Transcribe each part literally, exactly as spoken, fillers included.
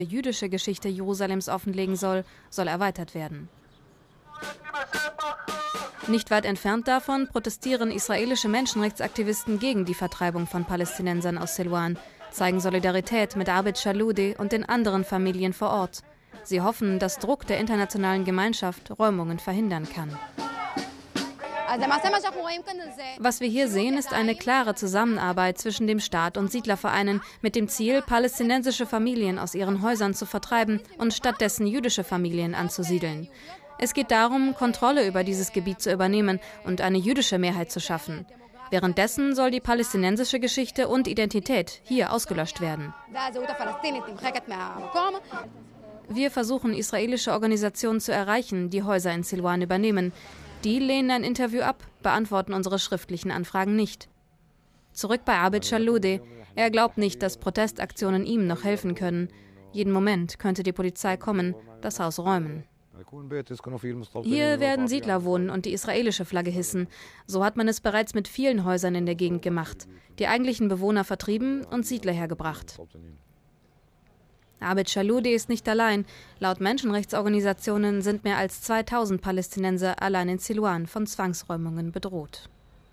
die jüdische Geschichte Jerusalems offenlegen soll, soll erweitert werden. Nicht weit entfernt davon protestieren israelische Menschenrechtsaktivisten gegen die Vertreibung von Palästinensern aus Silwan, zeigen Solidarität mit Abed Shaludi und den anderen Familien vor Ort. Sie hoffen, dass Druck der internationalen Gemeinschaft Räumungen verhindern kann. Was wir hier sehen, ist eine klare Zusammenarbeit zwischen dem Staat und Siedlervereinen mit dem Ziel, palästinensische Familien aus ihren Häusern zu vertreiben und stattdessen jüdische Familien anzusiedeln. Es geht darum, Kontrolle über dieses Gebiet zu übernehmen und eine jüdische Mehrheit zu schaffen. Währenddessen soll die palästinensische Geschichte und Identität hier ausgelöscht werden. Wir versuchen, israelische Organisationen zu erreichen, die Häuser in Silwan übernehmen. Die lehnen ein Interview ab, beantworten unsere schriftlichen Anfragen nicht. Zurück bei Abed Shaludi. Er glaubt nicht, dass Protestaktionen ihm noch helfen können. Jeden Moment könnte die Polizei kommen, das Haus räumen. Hier werden Siedler wohnen und die israelische Flagge hissen. So hat man es bereits mit vielen Häusern in der Gegend gemacht. Die eigentlichen Bewohner vertrieben und Siedler hergebracht. Abed Shaludi ist nicht allein. Laut Menschenrechtsorganisationen sind mehr als zweitausend Palästinenser allein in Silwan von Zwangsräumungen bedroht.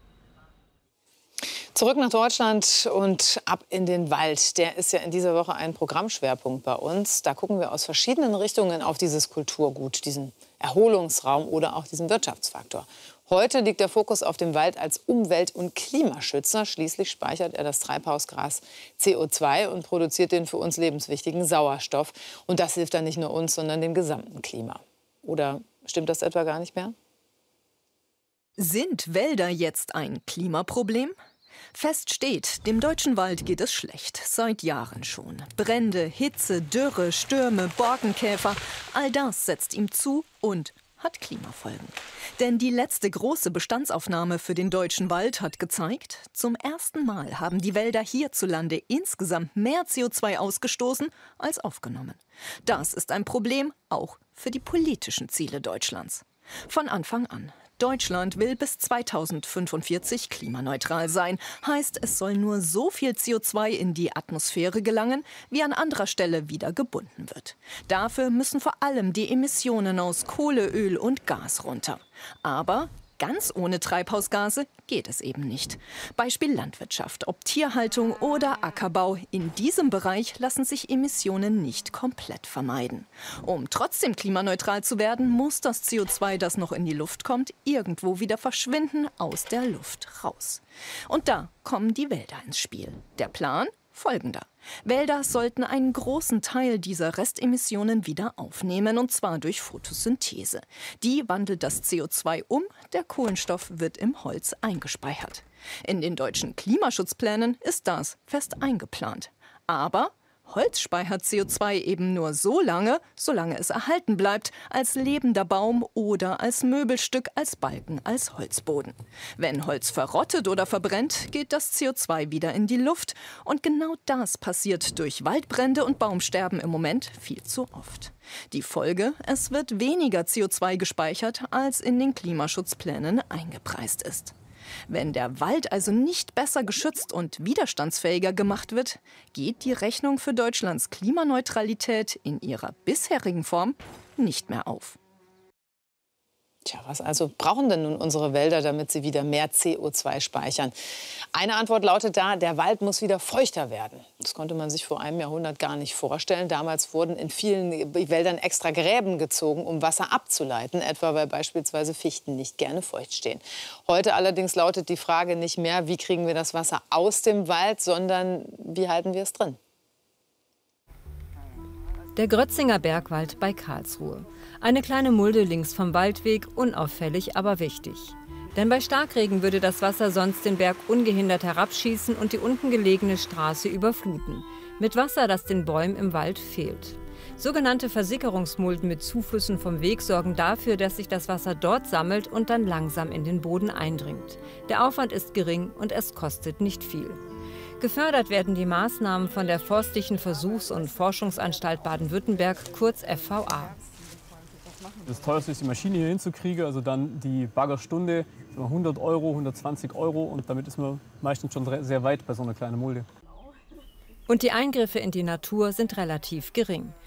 Zurück nach Deutschland und ab in den Wald. Der ist ja in dieser Woche ein Programmschwerpunkt bei uns. Da gucken wir aus verschiedenen Richtungen auf dieses Kulturgut, diesen Erholungsraum oder auch diesen Wirtschaftsfaktor. Heute liegt der Fokus auf dem Wald als Umwelt- und Klimaschützer. Schließlich speichert er das Treibhausgas C O zwei und produziert den für uns lebenswichtigen Sauerstoff. Und das hilft dann nicht nur uns, sondern dem gesamten Klima. Oder stimmt das etwa gar nicht mehr? Sind Wälder jetzt ein Klimaproblem? Fest steht, dem deutschen Wald geht es schlecht, seit Jahren schon. Brände, Hitze, Dürre, Stürme, Borkenkäfer, all das setzt ihm zu und hat Klimafolgen. Denn die letzte große Bestandsaufnahme für den deutschen Wald hat gezeigt, zum ersten Mal haben die Wälder hierzulande insgesamt mehr C O zwei ausgestoßen als aufgenommen. Das ist ein Problem auch für die politischen Ziele Deutschlands. Von Anfang an. Deutschland will bis zweitausendfünfundvierzig klimaneutral sein. Heißt, es soll nur so viel C O zwei in die Atmosphäre gelangen, wie an anderer Stelle wieder gebunden wird. Dafür müssen vor allem die Emissionen aus Kohle, Öl und Gas runter. Aber ganz ohne Treibhausgase geht es eben nicht. Beispiel Landwirtschaft, ob Tierhaltung oder Ackerbau. In diesem Bereich lassen sich Emissionen nicht komplett vermeiden. Um trotzdem klimaneutral zu werden, muss das C O zwei, das noch in die Luft kommt, irgendwo wieder verschwinden, aus der Luft raus. Und da kommen die Wälder ins Spiel. Der Plan? Folgender. Wälder sollten einen großen Teil dieser Restemissionen wieder aufnehmen, und zwar durch Photosynthese. Die wandelt das C O zwei um, der Kohlenstoff wird im Holz eingespeichert. In den deutschen Klimaschutzplänen ist das fest eingeplant. Aber Holz speichert C O zwei eben nur so lange, solange es erhalten bleibt, als lebender Baum oder als Möbelstück, als Balken, als Holzboden. Wenn Holz verrottet oder verbrennt, geht das C O zwei wieder in die Luft. Und genau das passiert durch Waldbrände und Baumsterben im Moment viel zu oft. Die Folge: Es wird weniger C O zwei gespeichert, als in den Klimaschutzplänen eingepreist ist. Wenn der Wald also nicht besser geschützt und widerstandsfähiger gemacht wird, geht die Rechnung für Deutschlands Klimaneutralität in ihrer bisherigen Form nicht mehr auf. Tja, was also brauchen denn nun unsere Wälder, damit sie wieder mehr C O zwei speichern? Eine Antwort lautet da: Der Wald muss wieder feuchter werden. Das konnte man sich vor einem Jahrhundert gar nicht vorstellen. Damals wurden in vielen Wäldern extra Gräben gezogen, um Wasser abzuleiten, etwa weil beispielsweise Fichten nicht gerne feucht stehen. Heute allerdings lautet die Frage nicht mehr, wie kriegen wir das Wasser aus dem Wald, sondern wie halten wir es drin? Der Grötzinger Bergwald bei Karlsruhe. Eine kleine Mulde links vom Waldweg, unauffällig, aber wichtig. Denn bei Starkregen würde das Wasser sonst den Berg ungehindert herabschießen und die unten gelegene Straße überfluten. Mit Wasser, das den Bäumen im Wald fehlt. Sogenannte Versickerungsmulden mit Zuflüssen vom Weg sorgen dafür, dass sich das Wasser dort sammelt und dann langsam in den Boden eindringt. Der Aufwand ist gering und es kostet nicht viel. Gefördert werden die Maßnahmen von der Forstlichen Versuchs- und Forschungsanstalt Baden-Württemberg, kurz F V A. Das teuerste ist, die Maschine hier hinzukriegen, also dann die Baggerstunde, hundert Euro, hundertzwanzig Euro, und damit ist man meistens schon sehr weit bei so einer kleinen Mulde. Und die Eingriffe in die Natur sind relativ gering.